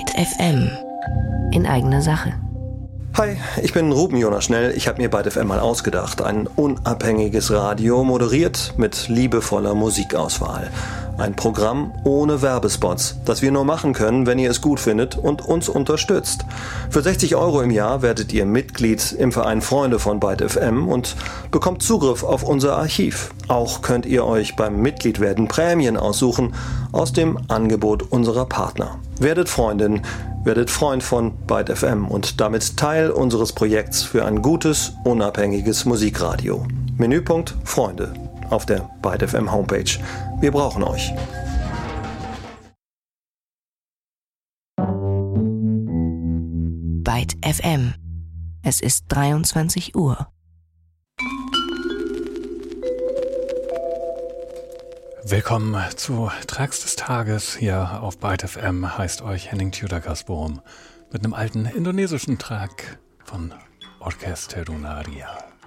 Byte FM. In eigener Sache. Hi, ich bin Ruben Jonas Schnell. Ich habe mir Byte FM mal ausgedacht. Ein unabhängiges Radio, moderiert mit liebevoller Musikauswahl. Ein Programm ohne Werbespots, das wir nur machen können, wenn ihr es gut findet und uns unterstützt. Für 60 € im Jahr werdet ihr Mitglied im Verein Freunde von Byte FM und bekommt Zugriff auf unser Archiv. Auch könnt ihr euch beim Mitgliedwerden Prämien aussuchen aus dem Angebot unserer Partner. Werdet Freundin, werdet Freund von Byte FM und damit Teil unseres Projekts für ein gutes, unabhängiges Musikradio. Menüpunkt Freunde auf der Byte FM Homepage. Wir brauchen euch. Byte FM. Es ist 23 Uhr. Willkommen zu Tracks des Tages hier auf Byte FM. Heißt euch Henning Tudor-Gasboom mit einem alten indonesischen Track von Orkester Lunaria.